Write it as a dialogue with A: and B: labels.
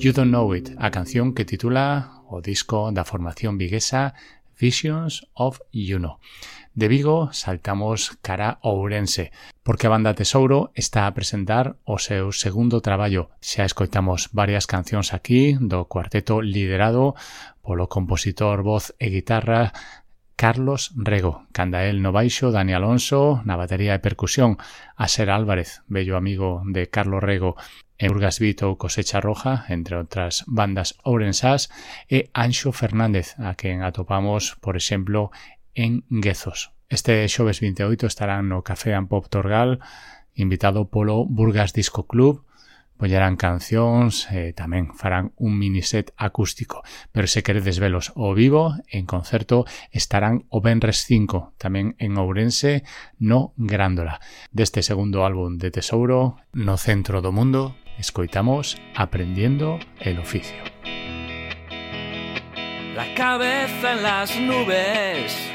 A: You Don't Know It, a canción que titula o disco da formación viguesa Visions of You Know. De Vigo saltamos cara a Ourense, porque a banda Tesouro está a presentar o seu segundo traballo. Xa escoitamos varias cancións aquí do cuarteto liderado polo compositor, voz e guitarra Carlos Rego, canda el no baixo, Dani Alonso na batería e percusión, Aser Álvarez, bello amigo de Carlos Rego, en Burgas Beat ou Cosecha Roja, entre outras bandas ourensás, e Anxo Fernández, a quen atopamos, por exemplo, en Guezos. Este xoves 28 estarán no Café and Pop Torgal, invitado polo Burgas Disco Club, pollerán cancións e tamén farán un miniset acústico. Pero se queredes velos ao vivo, en concerto, estarán o Venres 5, tamén en Ourense, no Grándola. Deste segundo álbum de Tesouro, no centro do mundo, escoitamos Aprendiendo el Oficio.
B: La cabeza en las nubes,